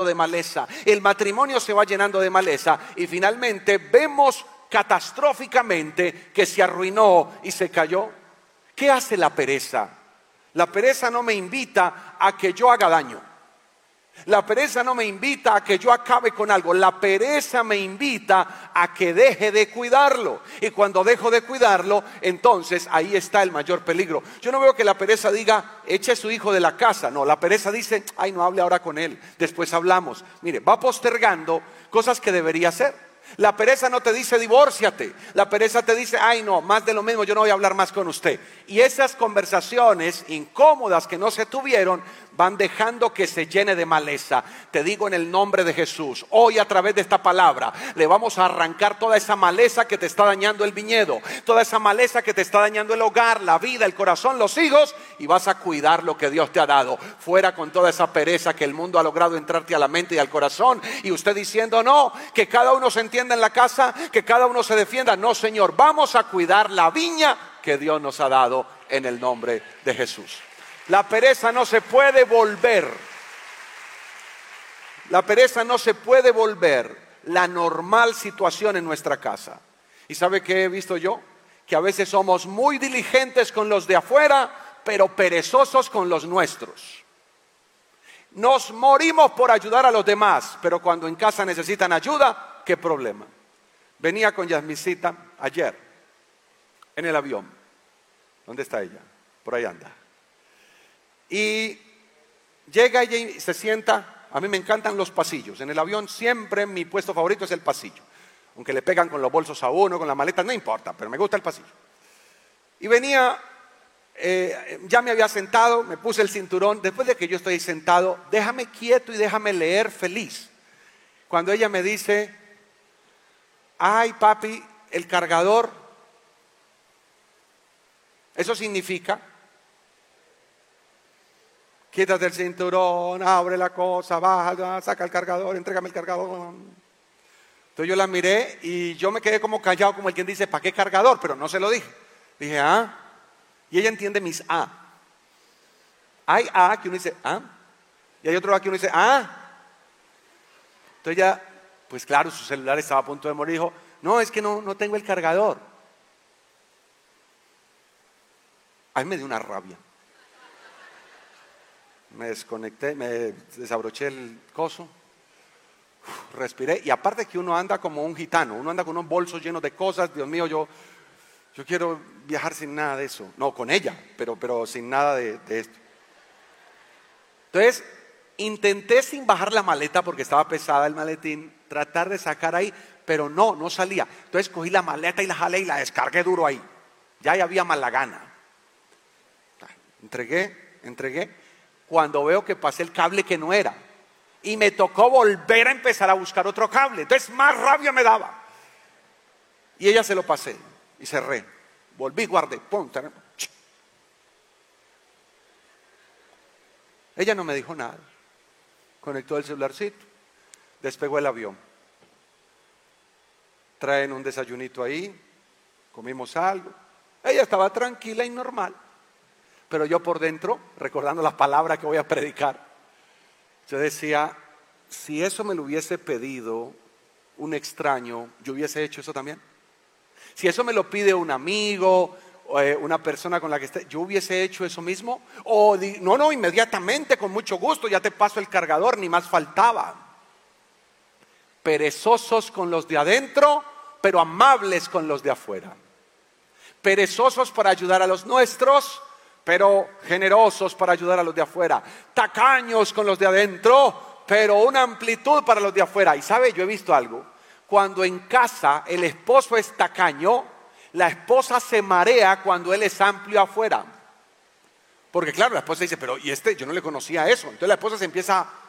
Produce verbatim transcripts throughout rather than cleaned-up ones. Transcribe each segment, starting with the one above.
de maleza, el matrimonio se va llenando de maleza y finalmente vemos catastróficamente que se arruinó y se cayó. ¿Qué hace la pereza? La pereza no me invita a que yo haga daño. La pereza no me invita a que yo acabe con algo. La pereza me invita a que deje de cuidarlo. Y cuando dejo de cuidarlo, entonces ahí está el mayor peligro. Yo no veo que la pereza diga, eche a su hijo de la casa. No, la pereza dice, ay, no hable ahora con él, después hablamos. Mire, va postergando cosas que debería hacer. La pereza no te dice divórciate. La pereza te dice, ay no, más de lo mismo, yo no voy a hablar más con usted. Y esas conversaciones incómodas que no se tuvieron van dejando que se llene de maleza. Te digo en el nombre de Jesús, hoy a través de esta palabra le vamos a arrancar toda esa maleza que te está dañando el viñedo, toda esa maleza que te está dañando el hogar, la vida, el corazón, los hijos, y vas a cuidar lo que Dios te ha dado. Fuera con toda esa pereza que el mundo ha logrado entrarte a la mente y al corazón, y usted diciendo no, que cada uno se entienda en la casa, que cada uno se defienda. No, Señor, vamos a cuidar la viña que Dios nos ha dado en el nombre de Jesús. La pereza no se puede volver, la pereza no se puede volver la normal situación en nuestra casa. ¿Y sabe qué he visto yo? Que a veces somos muy diligentes con los de afuera, pero perezosos con los nuestros. Nos morimos por ayudar a los demás, pero cuando en casa necesitan ayuda, ¿qué problema? Venía con Yasmicita ayer en el avión. ¿Dónde está ella? Por ahí anda. Y llega ella y se sienta. A mí me encantan los pasillos. En el avión siempre mi puesto favorito es el pasillo. Aunque le pegan con los bolsos a uno, con las maletas, no importa, pero me gusta el pasillo. Y venía, eh, ya me había sentado, me puse el cinturón. Después de que yo estoy sentado, déjame quieto y déjame leer feliz. Cuando ella me dice, ay papi, el cargador. Eso significa, quítate el cinturón, abre la cosa, baja, saca el cargador, entrégame el cargador. Entonces yo la miré y yo me quedé como callado, como el quien dice, ¿para qué cargador? Pero no se lo dije. Dije, ah. Y ella entiende mis ah. Hay ah que uno dice, ah. Y hay otro ah que uno dice, ah. Entonces ya, pues claro, su celular estaba a punto de morir. Dijo, no, es que no, no tengo el cargador. A mí me dio una rabia. Me desconecté, me desabroché el coso, respiré. Y aparte que uno anda como un gitano, uno anda con unos bolsos llenos de cosas. Dios mío, yo, yo quiero viajar sin nada de eso. No, con ella, pero, pero sin nada de, de esto. Entonces, intenté sin bajar la maleta porque estaba pesada el maletín, tratar de sacar ahí, pero no, no salía. Entonces cogí la maleta y la jalé y la descargué duro ahí. Ya había mala gana. Entregué, entregué, cuando veo que pasé el cable que no era. Y me tocó volver a empezar a buscar otro cable. Entonces más rabia me daba. Y ella se lo pasé y cerré. Volví, guardé, pum, tar- Ella no me dijo nada. Conectó el celularcito, despegó el avión. Traen un desayunito ahí, comimos algo. Ella estaba tranquila y normal. Pero yo por dentro, recordando las palabras que voy a predicar, yo decía, si eso me lo hubiese pedido un extraño, yo hubiese hecho eso también. Si eso me lo pide un amigo, eh, una persona con la que esté, yo hubiese hecho eso mismo. O di, no, no, inmediatamente, con mucho gusto, ya te paso el cargador, ni más faltaba. Perezosos con los de adentro, pero amables con los de afuera. Perezosos para ayudar a los nuestros, pero generosos para ayudar a los de afuera. Tacaños con los de adentro, pero una amplitud para los de afuera. Y sabe, yo he visto algo. Cuando en casa el esposo es tacaño, la esposa se marea cuando él es amplio afuera. Porque claro, la esposa dice, pero ¿y este? Yo no le conocía eso. Entonces la esposa se empieza a...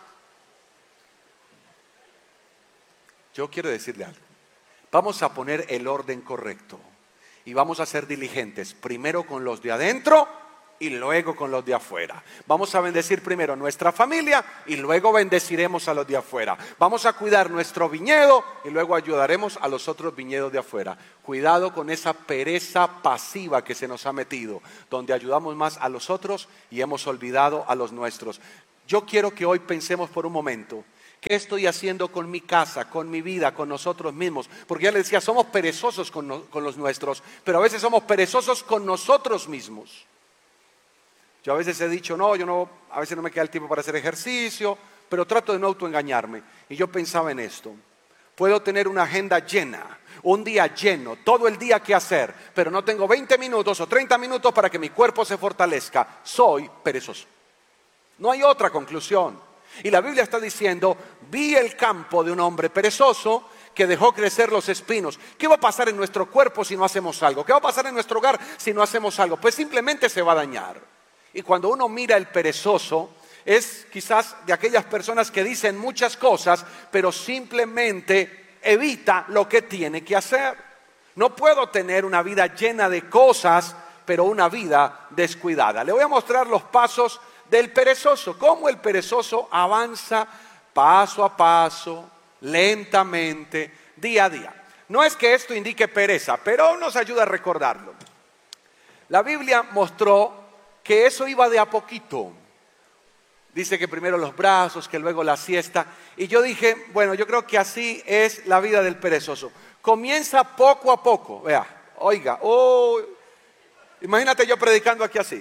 Yo quiero decirle algo. Vamos a poner el orden correcto. Y vamos a ser diligentes. Primero con los de adentro y luego con los de afuera. Vamos a bendecir primero nuestra familia y luego bendeciremos a los de afuera. Vamos a cuidar nuestro viñedo y luego ayudaremos a los otros viñedos de afuera. Cuidado con esa pereza pasiva que se nos ha metido, donde ayudamos más a los otros y hemos olvidado a los nuestros. Yo quiero que hoy pensemos por un momento ¿Qué estoy haciendo con mi casa, con mi vida, con nosotros mismos? Porque ya les decía, somos perezosos con, no, con los nuestros, pero a veces somos perezosos con nosotros mismos. Yo a veces he dicho, no, yo no, a veces no me queda el tiempo para hacer ejercicio, pero trato de no autoengañarme. Y yo pensaba en esto, puedo tener una agenda llena, un día lleno, todo el día que hacer, pero no tengo veinte minutos o treinta minutos para que mi cuerpo se fortalezca. Soy perezoso. No hay otra conclusión. Y la Biblia está diciendo, vi el campo de un hombre perezoso que dejó crecer los espinos. ¿Qué va a pasar en nuestro cuerpo si no hacemos algo? ¿Qué va a pasar en nuestro hogar si no hacemos algo? Pues simplemente se va a dañar. Y cuando uno mira el perezoso, es quizás de aquellas personas que dicen muchas cosas, pero simplemente evita lo que tiene que hacer. No puedo tener una vida llena de cosas, pero una vida descuidada. Le voy a mostrar los pasos del perezoso, cómo el perezoso avanza paso a paso, lentamente, día a día. No es que esto indique pereza, pero nos ayuda a recordarlo. La Biblia mostró que eso iba de a poquito. Dice que primero los brazos, que luego la siesta. Y yo dije, bueno, yo creo que así es la vida del perezoso. Comienza poco a poco. Vea, oiga, oh, imagínate yo predicando aquí así.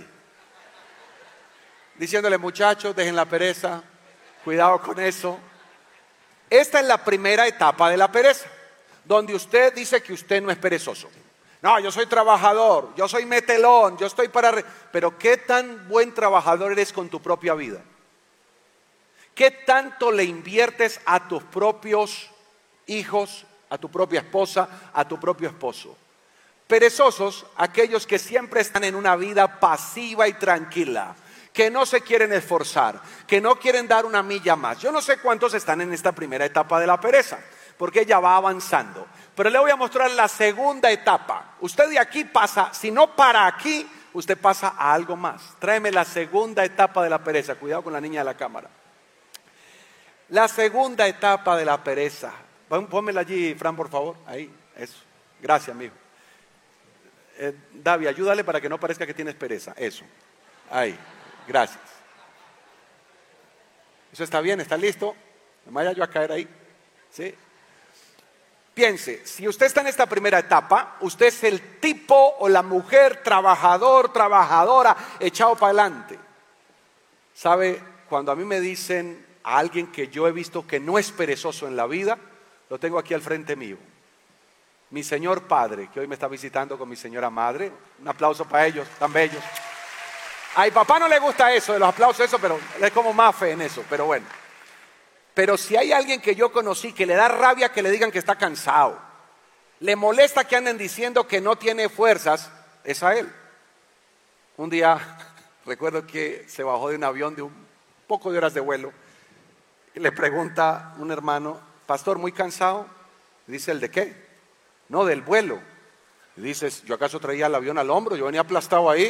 Diciéndole, muchachos, dejen la pereza, cuidado con eso. Esta es la primera etapa de la pereza, donde usted dice que usted no es perezoso. No, yo soy trabajador, yo soy metelón, yo estoy para... Re... Pero ¿qué tan buen trabajador eres con tu propia vida? ¿Qué tanto le inviertes a tus propios hijos, a tu propia esposa, a tu propio esposo? Perezosos, aquellos que siempre están en una vida pasiva y tranquila, que no se quieren esforzar, que no quieren dar una milla más. Yo no sé cuántos están en esta primera etapa de la pereza, porque ella va avanzando. Pero le voy a mostrar la segunda etapa. Usted de aquí pasa, si no para aquí, usted pasa a algo más. Tráeme la segunda etapa de la pereza. Cuidado con la niña de la cámara. La segunda etapa de la pereza. Pónmela allí, Fran, por favor. Ahí, eso. Gracias, amigo. Eh, David, ayúdale para que no parezca que tienes pereza. Eso. Ahí. Gracias. Eso está bien, ¿está listo? No me vaya yo a caer ahí. ¿Sí? Piense, si usted está en esta primera etapa, usted es el tipo o la mujer trabajador, trabajadora, echado para adelante. ¿Sabe? Cuando a mí me dicen a alguien que yo he visto que no es perezoso en la vida, lo tengo aquí al frente mío. Mi señor padre, que hoy me está visitando con mi señora madre. Un aplauso para ellos, tan bellos. A mi papá no le gusta eso, de los aplausos, eso, pero es como más fe en eso, pero bueno. Pero si hay alguien que yo conocí que le da rabia que le digan que está cansado, le molesta que anden diciendo que no tiene fuerzas, es a él. Un día, recuerdo que se bajó de un avión de un poco de horas de vuelo, y le pregunta un hermano, pastor, ¿muy cansado? Y dice, ¿el de qué? No, del vuelo. Y dices, ¿yo acaso traía el avión al hombro? Yo venía aplastado ahí.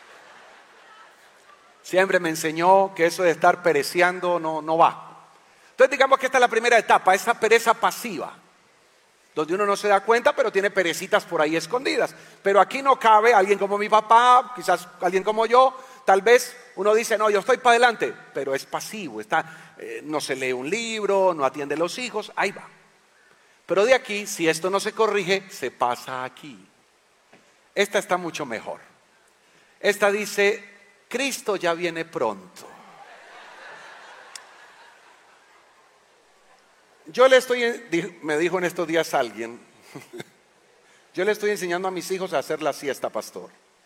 Siempre me enseñó que eso de estar pereceando no, no va. Entonces digamos que esta es la primera etapa, esa pereza pasiva, donde uno no se da cuenta, pero tiene perecitas por ahí escondidas. Pero aquí no cabe alguien como mi papá, quizás alguien como yo, tal vez uno dice, no, yo estoy para adelante, pero es pasivo, está, eh, no se lee un libro, no atiende a los hijos, ahí va. Pero de aquí, si esto no se corrige, se pasa aquí. Esta está mucho mejor. Esta dice, Cristo ya viene pronto. Yo le estoy, me dijo en estos días alguien, yo le estoy enseñando a mis hijos a hacer la siesta, pastor.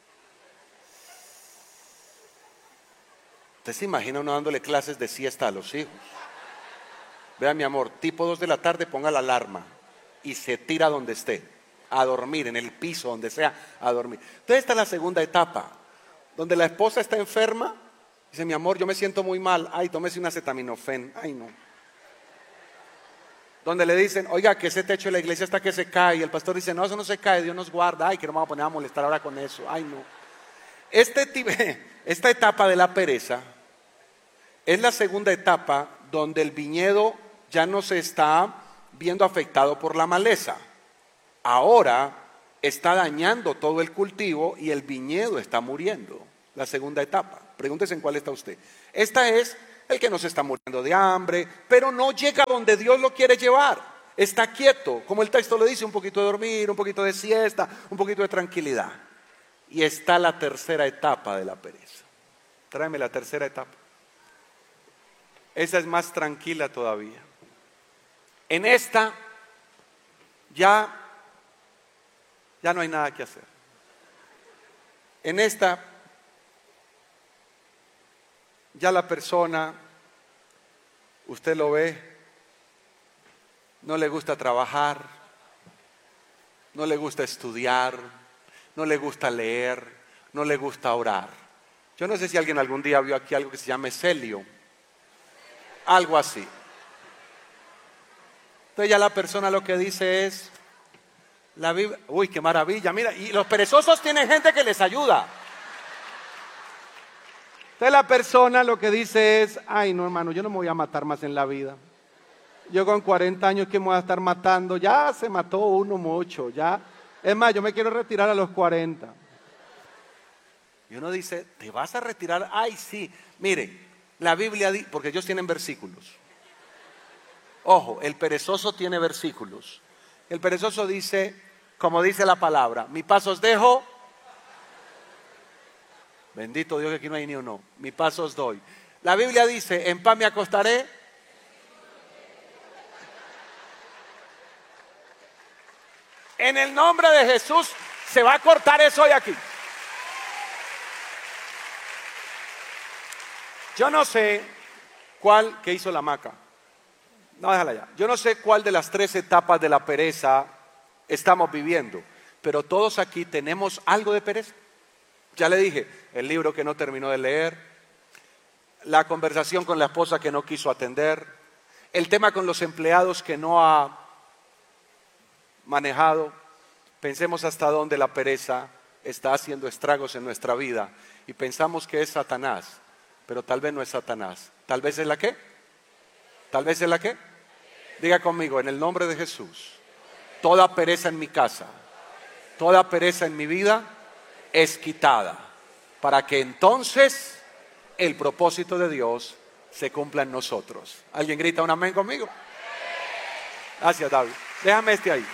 ¿Usted se imagina uno dándole clases de siesta a los hijos? Vea, mi amor, tipo dos de la tarde ponga la alarma y se tira donde esté, a dormir, en el piso, donde sea, a dormir. Entonces esta es la segunda etapa, donde la esposa está enferma, dice, mi amor, yo me siento muy mal, ay, tómese un acetaminofén, ay no. Donde le dicen, oiga, que ese techo de la iglesia está que se cae, y el pastor dice, no, eso no se cae, Dios nos guarda, ay, que no me vamos a poner a molestar ahora con eso, ay no. Este, esta etapa de la pereza es la segunda etapa donde el viñedo ya no se está viendo afectado por la maleza. Ahora está dañando todo el cultivo y el viñedo está muriendo. La segunda etapa. Pregúntese en cuál está usted. Esta es el que no se está muriendo de hambre, pero no llega a donde Dios lo quiere llevar. Está quieto, como el texto le dice, un poquito de dormir, un poquito de siesta, un poquito de tranquilidad. Y está la tercera etapa de la pereza. Tráeme la tercera etapa. Esa es más tranquila todavía. En esta ya, ya no hay nada que hacer. En esta ya la persona, usted lo ve, no le gusta trabajar, no le gusta estudiar, no le gusta leer, no le gusta orar. Yo no sé si alguien algún día vio aquí algo que se llama celio, algo así. Entonces ya la persona lo que dice es, la Biblia, uy, qué maravilla, mira, y los perezosos tienen gente que les ayuda. Entonces la persona lo que dice es, ay no hermano, yo no me voy a matar más en la vida. Yo con cuarenta años que me voy a estar matando, ya se mató uno mucho, ya. Es más, yo me quiero retirar a los cuarenta. Y uno dice, ¿te vas a retirar? Ay sí, mire, la Biblia dice, porque ellos tienen versículos. Ojo, el perezoso tiene versículos. El perezoso dice, como dice la palabra, mi paz os dejo. Bendito Dios que aquí no hay ni uno. Mi paz os doy. La Biblia dice, en paz me acostaré. En el nombre de Jesús se va a cortar eso hoy aquí. Yo no sé cuál que hizo la hamaca. No, déjala ya. Yo no sé cuál de las tres etapas de la pereza estamos viviendo, pero todos aquí tenemos algo de pereza. Ya le dije, el libro que no terminó de leer, la conversación con la esposa que no quiso atender, el tema con los empleados que no ha manejado. Pensemos hasta dónde la pereza está haciendo estragos en nuestra vida y pensamos que es Satanás, pero tal vez no es Satanás. ¿Tal vez es la qué? ¿Tal vez es la qué? Diga conmigo, en el nombre de Jesús, toda pereza en mi casa, toda pereza en mi vida es quitada, para que entonces el propósito de Dios se cumpla en nosotros. ¿Alguien grita un amén conmigo? Gracias, David. Déjame este ahí.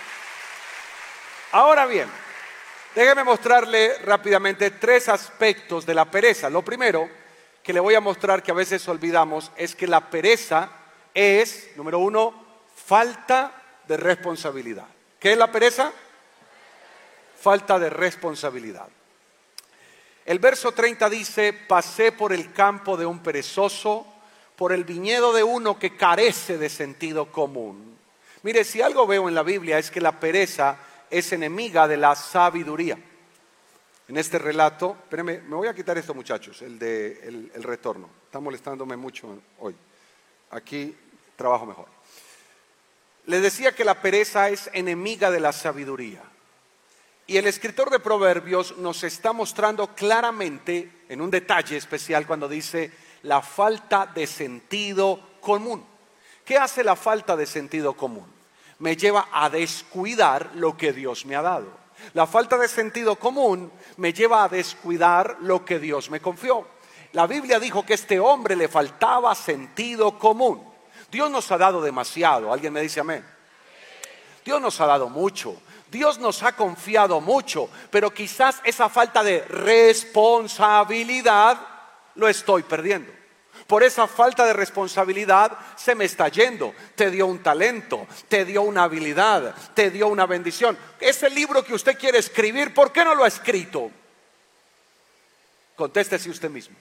Ahora bien, déjeme mostrarle rápidamente tres aspectos de la pereza. Lo primero que le voy a mostrar, que a veces olvidamos, es que la pereza es, número uno, falta de responsabilidad. ¿Qué es la pereza? Falta de responsabilidad. El verso treinta dice, pasé por el campo de un perezoso, por el viñedo de uno que carece de sentido común. Mire, si algo veo en la Biblia es que la pereza es enemiga de la sabiduría. En este relato, espérenme, me voy a quitar esto muchachos, el de el, el retorno. Está molestándome mucho hoy. Aquí trabajo mejor. Les decía que la pereza es enemiga de la sabiduría. Y el escritor de Proverbios nos está mostrando claramente, en un detalle especial, cuando dice la falta de sentido común. ¿Qué hace la falta de sentido común? Me lleva a descuidar lo que Dios me ha dado. La falta de sentido común me lleva a descuidar lo que Dios me confió. La Biblia dijo que a este hombre le faltaba sentido común. Dios nos ha dado demasiado. ¿Alguien me dice amén? Dios nos ha dado mucho. Dios nos ha confiado mucho, pero quizás esa falta de responsabilidad lo estoy perdiendo. Por esa falta de responsabilidad se me está yendo. Te dio un talento, te dio una habilidad, te dio una bendición. Ese libro que usted quiere escribir, ¿por qué no lo ha escrito? Contéstese usted mismo.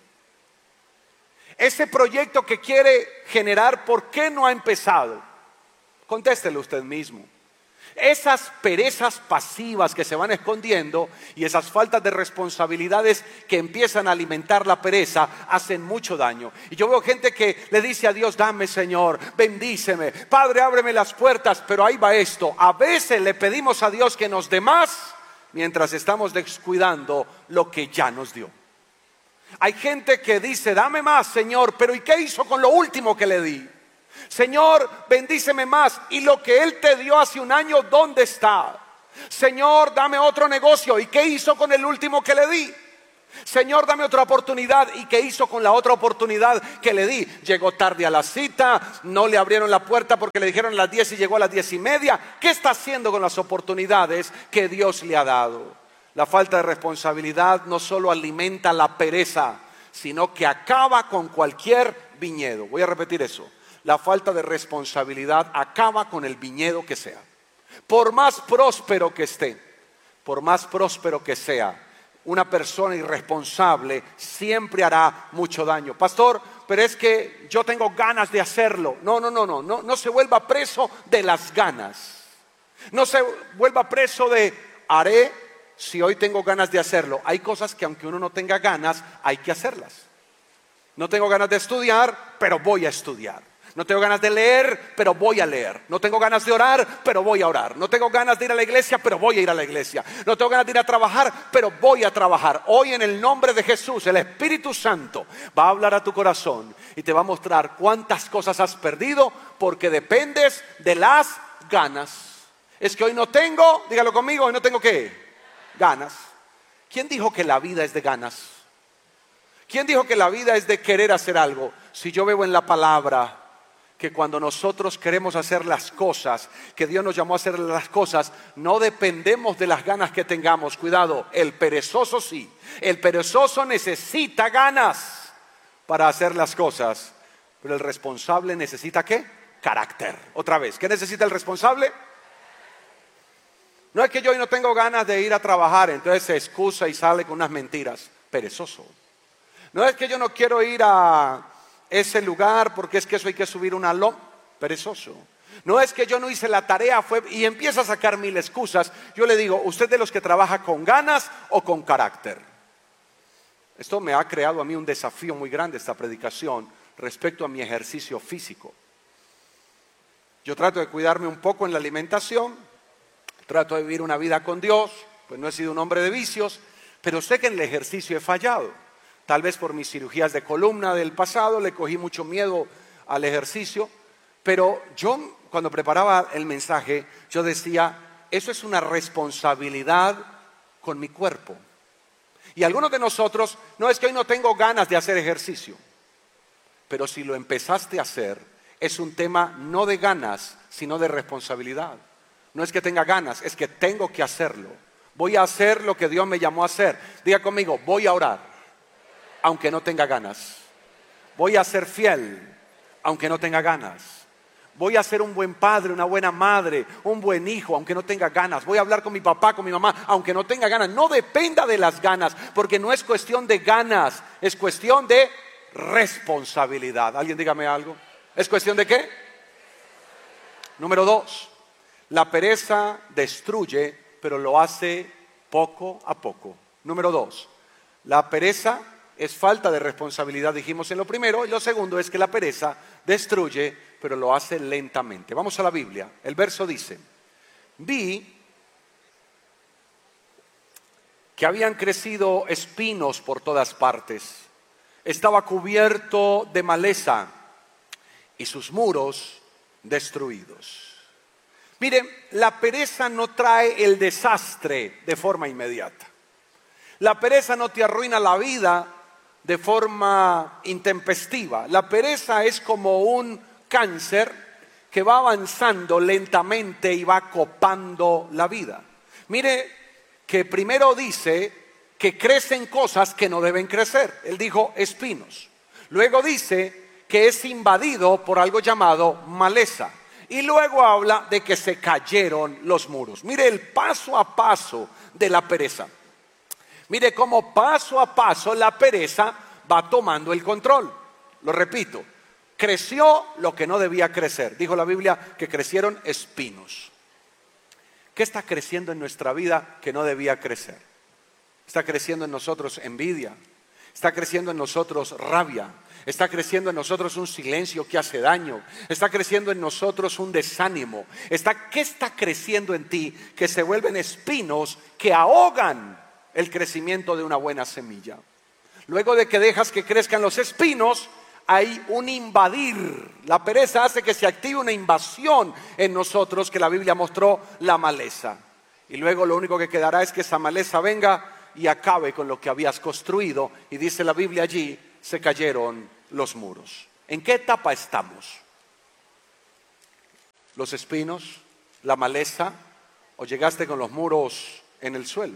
Ese proyecto que quiere generar, ¿por qué no ha empezado? Contéstele usted mismo. Esas perezas pasivas que se van escondiendo y esas faltas de responsabilidades que empiezan a alimentar la pereza hacen mucho daño. Y yo veo gente que le dice a Dios, dame Señor, bendíceme, Padre, ábreme las puertas, pero ahí va esto. A veces le pedimos a Dios que nos dé más mientras estamos descuidando lo que ya nos dio. Hay gente que dice, dame más Señor, pero ¿y qué hizo con lo último que le di? Señor, bendíceme más. Y lo que Él te dio hace un año, ¿dónde está? Señor, dame otro negocio. ¿Y qué hizo con el último que le di? Señor, dame otra oportunidad. ¿Y qué hizo con la otra oportunidad que le di? Llegó tarde a la cita, no le abrieron la puerta porque le dijeron a las diez y llegó a las diez y media. ¿Qué está haciendo con las oportunidades que Dios le ha dado? La falta de responsabilidad no solo alimenta la pereza, sino que acaba con cualquier viñedo. Voy a repetir eso. La falta de responsabilidad acaba con el viñedo que sea. Por más próspero que esté, por más próspero que sea, una persona irresponsable siempre hará mucho daño. Pastor, pero es que yo tengo ganas de hacerlo. No, no, no, no, no, no se vuelva preso de las ganas. No se vuelva preso de haré si hoy tengo ganas de hacerlo. Hay cosas que aunque uno no tenga ganas, hay que hacerlas. No tengo ganas de estudiar, pero voy a estudiar. No tengo ganas de leer, pero voy a leer. No tengo ganas de orar, pero voy a orar. No tengo ganas de ir a la iglesia, pero voy a ir a la iglesia. No tengo ganas de ir a trabajar, pero voy a trabajar. Hoy en el nombre de Jesús, el Espíritu Santo va a hablar a tu corazón y te va a mostrar cuántas cosas has perdido porque dependes de las ganas. Es que hoy no tengo, dígalo conmigo, hoy no tengo ¿qué? Ganas. ¿Quién dijo que la vida es de ganas? ¿Quién dijo que la vida es de querer hacer algo? Si yo veo en la palabra que cuando nosotros queremos hacer las cosas, que Dios nos llamó a hacer las cosas, no dependemos de las ganas que tengamos. Cuidado, el perezoso sí. El perezoso necesita ganas para hacer las cosas, pero el responsable necesita ¿qué? Carácter. Otra vez, ¿qué necesita el responsable? No es que yo hoy no tengo ganas de ir a trabajar, entonces se excusa y sale con unas mentiras. Perezoso. No es que yo no quiero ir a ese lugar porque es que eso hay que subir una loma. Perezoso. No es que yo no hice la tarea fue, y empieza a sacar mil excusas. Yo le digo, ¿usted de los que trabaja con ganas o con carácter? Esto me ha creado a mí un desafío muy grande, esta predicación, respecto a mi ejercicio físico. Yo trato de cuidarme un poco en la alimentación, trato de vivir una vida con Dios, pues no he sido un hombre de vicios, pero sé que en el ejercicio he fallado. Tal vez por mis cirugías de columna del pasado le cogí mucho miedo al ejercicio, pero yo cuando preparaba el mensaje, yo decía, eso es una responsabilidad con mi cuerpo. Y algunos de nosotros, no es que hoy no tengo ganas de hacer ejercicio, pero si lo empezaste a hacer, es un tema no de ganas, sino de responsabilidad. No es que tenga ganas, es que tengo que hacerlo. Voy a hacer lo que Dios me llamó a hacer. Diga conmigo, voy a orar, aunque no tenga ganas. Voy a ser fiel, aunque no tenga ganas. Voy a ser un buen padre, una buena madre, un buen hijo, aunque no tenga ganas. Voy a hablar con mi papá, con mi mamá, aunque no tenga ganas. No dependa de las ganas, porque no es cuestión de ganas, es cuestión de responsabilidad. ¿Alguien dígame algo? ¿Es cuestión de qué? Número dos, la pereza destruye, pero lo hace poco a poco. Número dos, la pereza es falta de responsabilidad, dijimos en lo primero, y lo segundo es que la pereza destruye, pero lo hace lentamente. Vamos a la Biblia. El verso dice, vi que habían crecido espinos por todas partes, estaba cubierto de maleza y sus muros destruidos. Miren, la pereza no trae el desastre de forma inmediata. La pereza no te arruina la vida de forma intempestiva. La pereza es como un cáncer que va avanzando lentamente y va copando la vida. Mire que primero dice que crecen cosas que no deben crecer. Él dijo espinos. Luego dice que es invadido por algo llamado maleza. Y luego habla de que se cayeron los muros. Mire el paso a paso de la pereza. Mire cómo paso a paso la pereza va tomando el control. Lo repito, creció lo que no debía crecer. Dijo la Biblia que crecieron espinos. ¿Qué está creciendo en nuestra vida que no debía crecer? Está creciendo en nosotros envidia. Está creciendo en nosotros rabia. Está creciendo en nosotros un silencio que hace daño. Está creciendo en nosotros un desánimo. Está, ¿qué está creciendo en ti que se vuelven espinos que ahogan el crecimiento de una buena semilla? Luego de que dejas que crezcan los espinos, hay un invadir. La pereza hace que se active una invasión en nosotros que la Biblia mostró la maleza. Y luego lo único que quedará es que esa maleza venga y acabe con lo que habías construido. Y dice la Biblia allí, se cayeron los muros. ¿En qué etapa estamos? ¿Los espinos? ¿La maleza? ¿O llegaste con los muros en el suelo?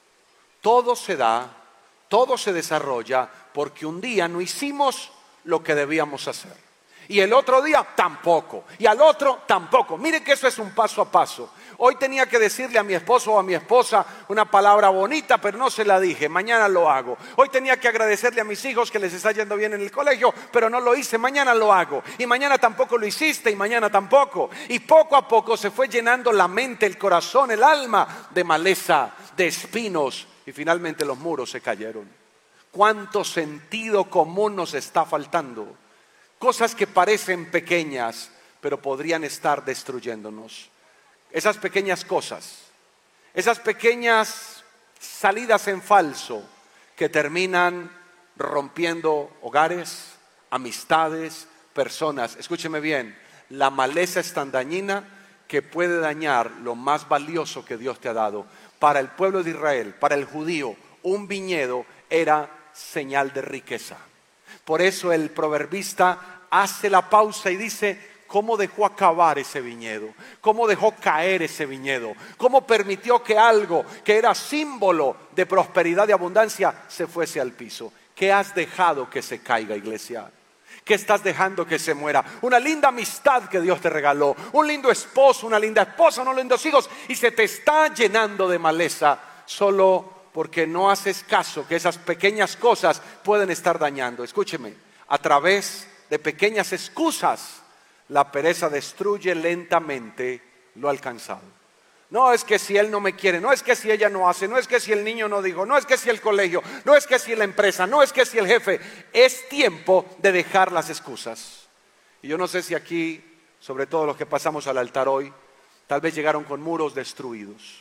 Todo se da, todo se desarrolla porque un día no hicimos lo que debíamos hacer. Y el otro día tampoco. Y al otro tampoco. Miren que eso es un paso a paso. Hoy tenía que decirle a mi esposo o a mi esposa una palabra bonita, pero no se la dije. Mañana lo hago. Hoy tenía que agradecerle a mis hijos que les está yendo bien en el colegio, pero no lo hice. Mañana lo hago. Y mañana tampoco lo hiciste y mañana tampoco. Y poco a poco se fue llenando la mente, el corazón, el alma de maleza, de espinos. Y finalmente los muros se cayeron. ¿Cuánto sentido común nos está faltando? Cosas que parecen pequeñas, pero podrían estar destruyéndonos. Esas pequeñas cosas, esas pequeñas salidas en falso que terminan rompiendo hogares, amistades, personas. Escúcheme bien, la maleza es tan dañina que puede dañar lo más valioso que Dios te ha dado. Para el pueblo de Israel, para el judío, un viñedo era señal de riqueza. Por eso el proverbista hace la pausa y dice, ¿cómo dejó acabar ese viñedo? ¿Cómo dejó caer ese viñedo? ¿Cómo permitió que algo que era símbolo de prosperidad y abundancia se fuese al piso? ¿Qué has dejado que se caiga, iglesia? ¿Qué estás dejando que se muera? Una linda amistad que Dios te regaló, un lindo esposo, una linda esposa, unos lindos hijos, y se te está llenando de maleza solo porque no haces caso que esas pequeñas cosas pueden estar dañando. Escúcheme, a través de pequeñas excusas, la pereza destruye lentamente lo alcanzado. No es que si él no me quiere, no es que si ella no hace, no es que si el niño no dijo, no es que si el colegio, no es que si la empresa, no es que si el jefe. Es tiempo de dejar las excusas. Y yo no sé si aquí, sobre todo los que pasamos al altar hoy, tal vez llegaron con muros destruidos.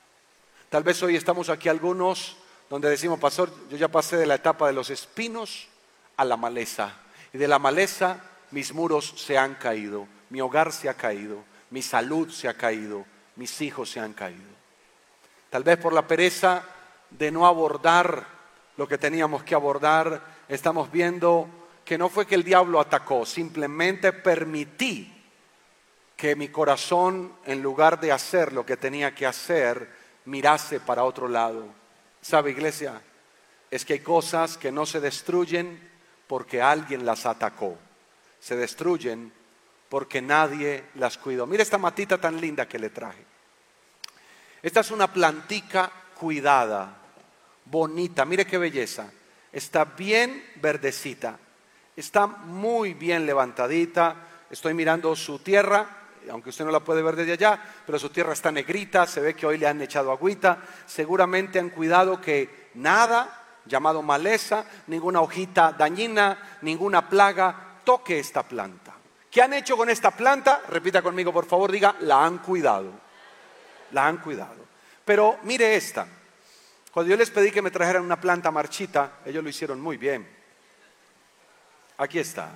Tal vez hoy estamos aquí algunos donde decimos, pastor, yo ya pasé de la etapa de los espinos a la maleza. Y de la maleza mis muros se han caído, mi hogar se ha caído, mi salud se ha caído, mis hijos se han caído. Tal vez por la pereza de no abordar lo que teníamos que abordar, estamos viendo que no fue que el diablo atacó, simplemente permití que mi corazón, en lugar de hacer lo que tenía que hacer, mirase para otro lado. ¿Sabe, iglesia? Es que hay cosas que no se destruyen porque alguien las atacó. Se destruyen porque nadie las cuidó. Mira esta matita tan linda que le traje. Esta es una plantica cuidada, bonita. Mire qué belleza. Está bien verdecita. Está muy bien levantadita. Estoy mirando su tierra, aunque usted no la puede ver desde allá, pero su tierra está negrita, se ve que hoy le han echado agüita. Seguramente han cuidado que nada, llamado maleza, ninguna hojita dañina, ninguna plaga, toque esta planta. ¿Qué han hecho con esta planta? Repita conmigo, por favor, diga, la han cuidado. La han cuidado. Pero mire esta. Cuando yo les pedí que me trajeran una planta marchita, ellos lo hicieron muy bien. Aquí está.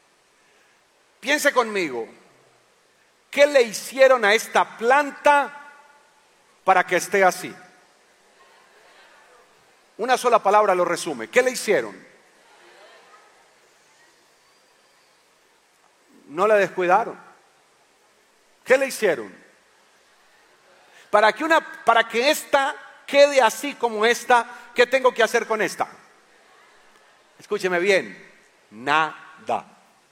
Piense conmigo. ¿Qué le hicieron a esta planta para que esté así? Una sola palabra lo resume. ¿Qué le hicieron? No la descuidaron. ¿Qué le hicieron? Para que una, para que esta quede así como esta, ¿qué tengo que hacer con esta? Escúcheme bien, nada.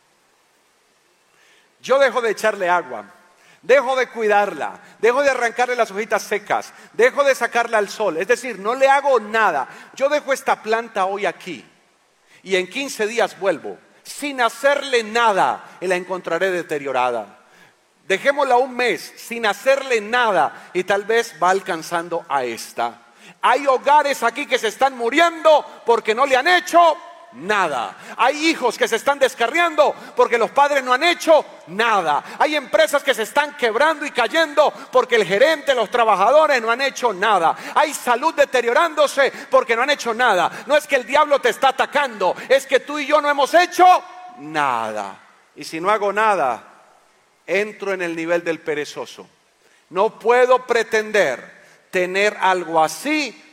Yo dejo de echarle agua, dejo de cuidarla, dejo de arrancarle las hojitas secas, dejo de sacarla al sol, es decir, no le hago nada. Yo dejo esta planta hoy aquí y en quince días vuelvo, sin hacerle nada, y la encontraré deteriorada. Dejémosla un mes sin hacerle nada y tal vez va alcanzando a esta. Hay hogares aquí que se están muriendo porque no le han hecho nada. Hay hijos que se están descarriando porque los padres no han hecho nada. Hay empresas que se están quebrando y cayendo porque el gerente, los trabajadores no han hecho nada. Hay salud deteriorándose porque no han hecho nada. No es que el diablo te está atacando, es que tú y yo no hemos hecho nada. Y si no hago nada, entro en el nivel del perezoso. No puedo pretender tener algo así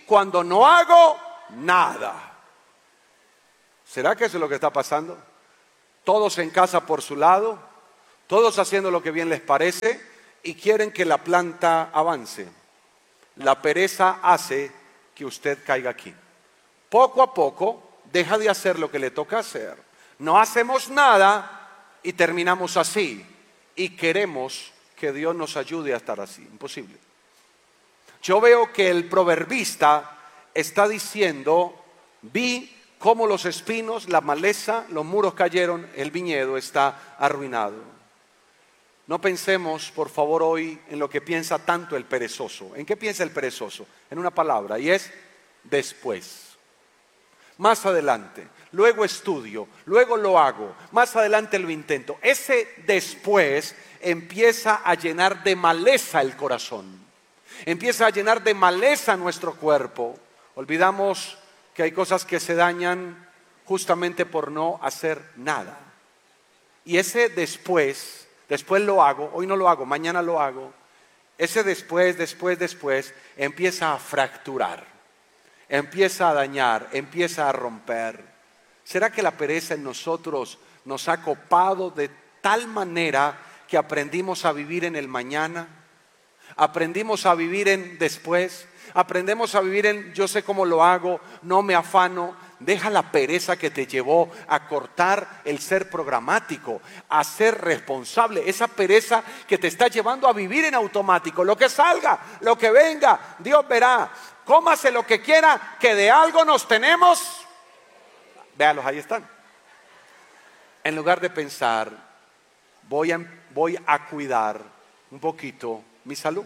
cuando no hago nada. ¿Será que eso es lo que está pasando? Todos en casa por su lado, todos haciendo lo que bien les parece y quieren que la planta avance. La pereza hace que usted caiga aquí. Poco a poco deja de hacer lo que le toca hacer. No hacemos nada y terminamos así. Y queremos que Dios nos ayude a estar así. Imposible. Yo veo que el proverbista está diciendo, vi cómo los espinos, la maleza, los muros cayeron, el viñedo está arruinado. No pensemos, por favor, hoy en lo que piensa tanto el perezoso. ¿En qué piensa el perezoso? En una palabra, y es después. Más adelante, luego estudio, luego lo hago, más adelante lo intento. Ese después empieza a llenar de maleza el corazón. Empieza a llenar de maleza nuestro cuerpo. Olvidamos que hay cosas que se dañan justamente por no hacer nada. Y ese después, después lo hago, hoy no lo hago, mañana lo hago. Ese después, después, después, empieza a fracturar, empieza a dañar, empieza a romper. ¿Será que la pereza en nosotros nos ha copado de tal manera que aprendimos a vivir en el mañana? Aprendimos a vivir en después. Aprendemos a vivir en yo sé cómo lo hago, no me afano. Deja la pereza que te llevó a cortar el ser programático, a ser responsable. Esa pereza que te está llevando a vivir en automático. Lo que salga, lo que venga, Dios verá. Cómase lo que quiera, que de algo nos tenemos. Véalos, ahí están. En lugar de pensar, voy a, voy a cuidar un poquito mi salud.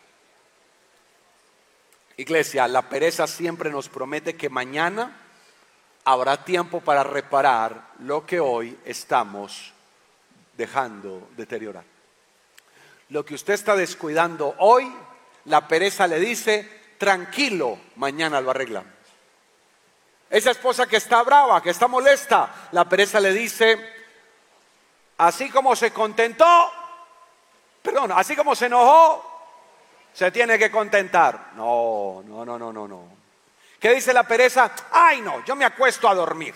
Iglesia, la pereza siempre nos promete que mañana habrá tiempo para reparar lo que hoy estamos dejando deteriorar. Lo que usted está descuidando hoy, la pereza le dice, tranquilo, mañana lo arreglamos. Esa esposa que está brava, que está molesta, la pereza le dice, así como se contentó, perdón, así como se enojó, se tiene que contentar. No, no, no, no, no, no. ¿Qué dice la pereza? Ay, no, yo me acuesto a dormir.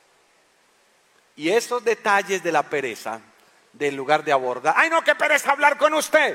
Y esos detalles de la pereza, del lugar de abordar, ay, no, qué pereza hablar con usted.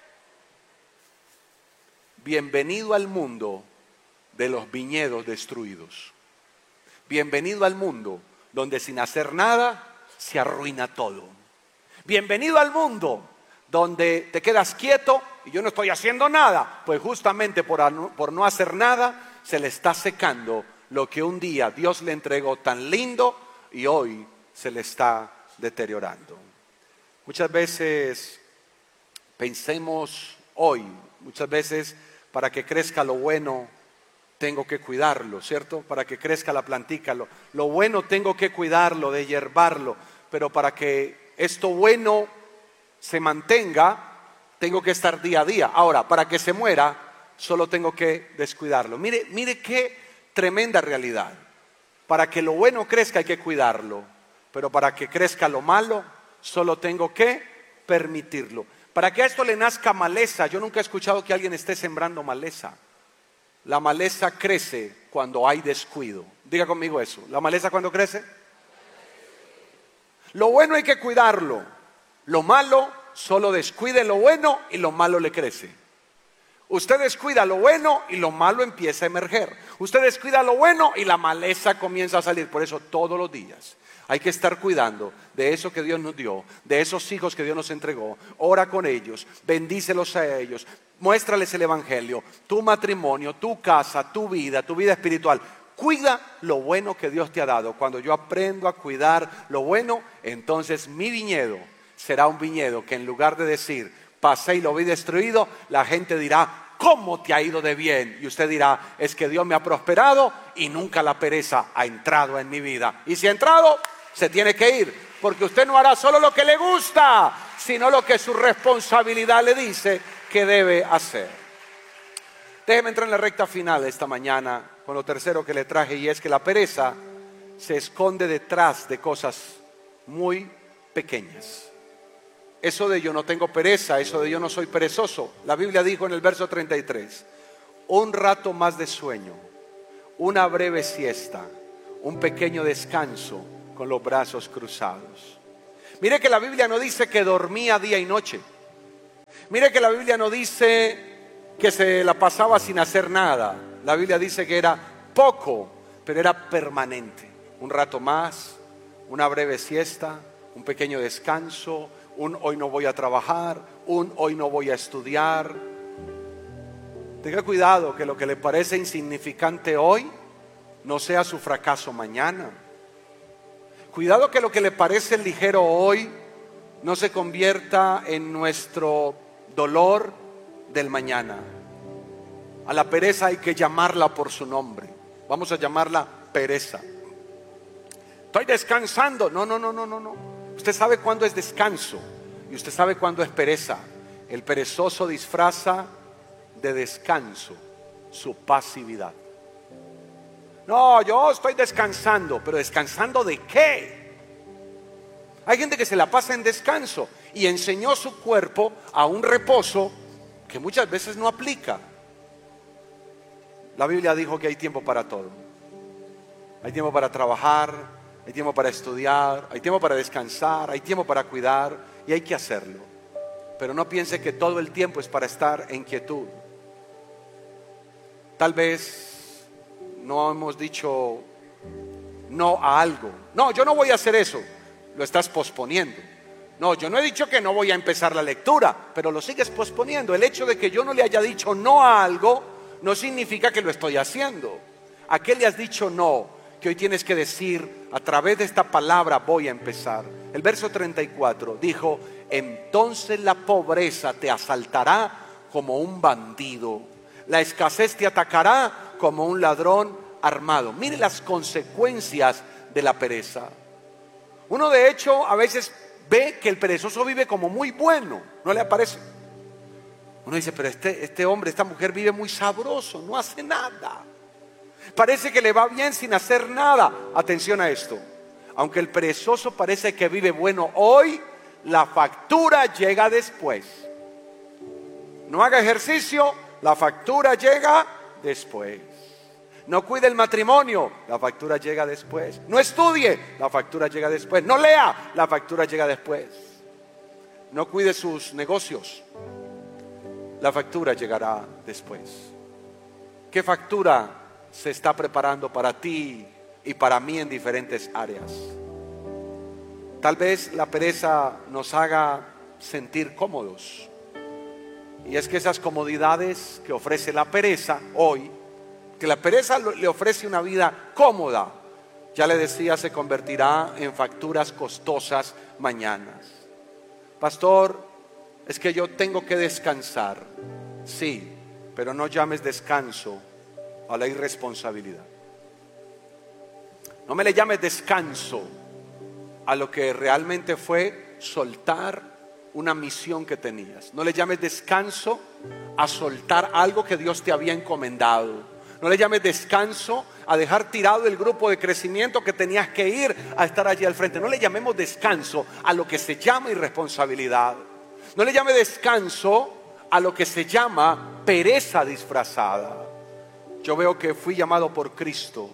Bienvenido al mundo de los viñedos destruidos. Bienvenido al mundo donde sin hacer nada se arruina todo. Bienvenido al mundo donde te quedas quieto y yo no estoy haciendo nada, pues justamente por, por no hacer nada se le está secando lo que un día Dios le entregó tan lindo y hoy se le está deteriorando. Muchas veces pensemos hoy, muchas veces para que crezca lo bueno tengo que cuidarlo, ¿cierto? Para que crezca la plantica, lo, lo bueno tengo que cuidarlo, de hierbarlo, pero para que esto bueno se mantenga, tengo que estar día a día. Ahora, para que se muera, solo tengo que descuidarlo. Mire, mire qué tremenda realidad. Para que lo bueno crezca hay que cuidarlo, pero para que crezca lo malo, solo tengo que permitirlo. Para que a esto le nazca maleza, yo nunca he escuchado que alguien esté sembrando maleza. La maleza crece cuando hay descuido. Diga conmigo eso. ¿La maleza cuando crece? Lo bueno hay que cuidarlo. Lo malo, solo descuide lo bueno y lo malo le crece. Usted descuida lo bueno y lo malo empieza a emerger. Usted descuida lo bueno y la maleza comienza a salir. Por eso todos los días hay que estar cuidando de eso que Dios nos dio, de esos hijos que Dios nos entregó. Ora con ellos, bendícelos a ellos, muéstrales el evangelio, tu matrimonio, tu casa, tu vida, tu vida espiritual. Cuida lo bueno que Dios te ha dado. Cuando yo aprendo a cuidar lo bueno, entonces mi viñedo será un viñedo que en lugar de decir, pasé y lo vi destruido, la gente dirá, ¿cómo te ha ido de bien? Y usted dirá, es que Dios me ha prosperado y nunca la pereza ha entrado en mi vida. Y si ha entrado, se tiene que ir, porque usted no hará solo lo que le gusta, sino lo que su responsabilidad le dice que debe hacer. Déjeme entrar en la recta final esta mañana con lo tercero que le traje, y es que la pereza se esconde detrás de cosas muy pequeñas. Eso de yo no tengo pereza, eso de yo no soy perezoso. La Biblia dijo en el verso treinta y tres, un rato más de sueño, una breve siesta, un pequeño descanso con los brazos cruzados. Mire que la Biblia no dice que dormía día y noche. Mire que la Biblia no dice que se la pasaba sin hacer nada. La Biblia dice que era poco, pero era permanente. Un rato más, una breve siesta, un pequeño descanso, un hoy no voy a trabajar, un hoy no voy a estudiar. Tenga cuidado que lo que le parece insignificante hoy no sea su fracaso mañana. Cuidado que lo que le parece ligero hoy no se convierta en nuestro dolor del mañana. A la pereza hay que llamarla por su nombre. Vamos a llamarla pereza. Estoy descansando. No, no, no, no, no, no. Usted sabe cuándo es descanso y usted sabe cuándo es pereza. El perezoso disfraza de descanso su pasividad. No, yo estoy descansando, pero ¿descansando de qué? Hay gente que se la pasa en descanso y enseñó su cuerpo a un reposo que muchas veces no aplica. La Biblia dijo que hay tiempo para todo. Hay tiempo para trabajar, hay tiempo para estudiar, hay tiempo para descansar, hay tiempo para cuidar y hay que hacerlo. Pero no piense que todo el tiempo es para estar en quietud. Tal vez no hemos dicho no a algo. No, yo no voy a hacer eso. Lo estás posponiendo. No, yo no he dicho que no voy a empezar la lectura, pero lo sigues posponiendo. El hecho de que yo no le haya dicho no a algo no significa que lo estoy haciendo. ¿A qué le has dicho no? Que hoy tienes que decir, a través de esta palabra voy a empezar. El verso treinta y cuatro dijo: entonces la pobreza te asaltará como un bandido, la escasez te atacará como un ladrón armado. Mire las consecuencias de la pereza. Uno de hecho a veces ve que el perezoso vive como muy bueno, ¿no le aparece? Uno dice, pero este, este hombre, esta mujer vive muy sabroso, no hace nada. Parece que le va bien sin hacer nada. Atención a esto. Aunque el perezoso parece que vive bueno hoy, la factura llega después. No haga ejercicio, la factura llega después. No cuide el matrimonio, la factura llega después. No estudie, la factura llega después. No lea, la factura llega después. No cuide sus negocios, la factura llegará después. ¿Qué factura se está preparando para ti y para mí en diferentes áreas? Tal vez la pereza nos haga sentir cómodos. Y es que esas comodidades que ofrece la pereza hoy, que la pereza le ofrece una vida cómoda, ya le decía, se convertirá en facturas costosas mañanas. Pastor, es que yo tengo que descansar. Sí, pero no llames descanso a la irresponsabilidad. No me le llames descanso a lo que realmente fue soltar una misión que tenías. No le llames descanso a soltar algo que Dios te había encomendado. No le llames descanso a dejar tirado el grupo de crecimiento que tenías que ir a estar allí al frente. No le llamemos descanso a lo que se llama irresponsabilidad. No le llame descanso a lo que se llama pereza disfrazada. Yo veo que fui llamado por Cristo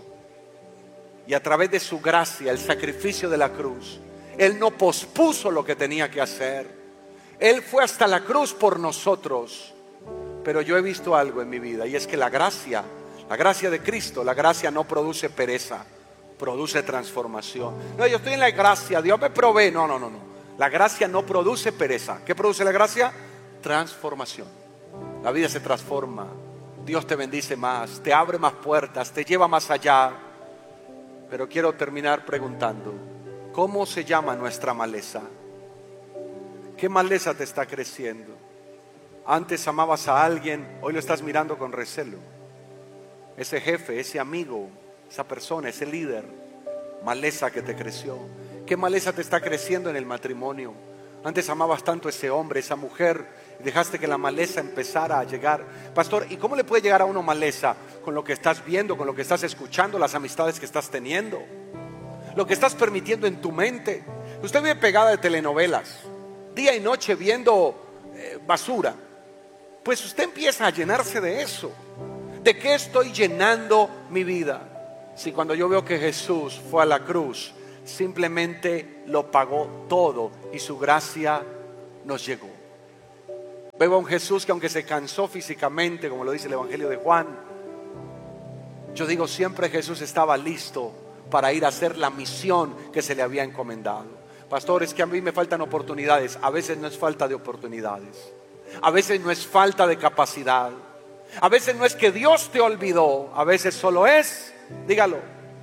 y a través de su gracia, el sacrificio de la cruz, Él no pospuso lo que tenía que hacer. Él fue hasta la cruz por nosotros. Pero yo he visto algo en mi vida y es que la gracia, la gracia de Cristo, la gracia no produce pereza, produce transformación. No, yo estoy en la gracia, Dios me provee. No, no, no, no. La gracia no produce pereza. ¿Qué produce la gracia? Transformación. La vida se transforma. Dios te bendice más, te abre más puertas, te lleva más allá. Pero quiero terminar preguntando, ¿cómo se llama nuestra maleza? ¿Qué maleza te está creciendo? Antes amabas a alguien, hoy lo estás mirando con recelo. Ese jefe, ese amigo, esa persona, ese líder, maleza que te creció. ¿Qué maleza te está creciendo en el matrimonio? Antes amabas tanto a ese hombre, esa mujer, y dejaste que la maleza empezara a llegar. Pastor, ¿y cómo le puede llegar a uno maleza? Con lo que estás viendo, con lo que estás escuchando, las amistades que estás teniendo, lo que estás permitiendo en tu mente. Usted vive pegada de telenovelas, día y noche viendo eh, basura. Pues usted empieza a llenarse de eso. ¿De qué estoy llenando mi vida? Si cuando yo veo que Jesús fue a la cruz, simplemente lo pagó todo y su gracia nos llegó. Veo a un Jesús que aunque se cansó físicamente, como lo dice el Evangelio de Juan, yo digo siempre Jesús estaba listo para ir a hacer la misión que se le había encomendado. Pastor, es que a mí me faltan oportunidades. A veces no es falta de oportunidades, a veces no es falta de capacidad, a veces no es que Dios te olvidó, a veces solo es, dígalo,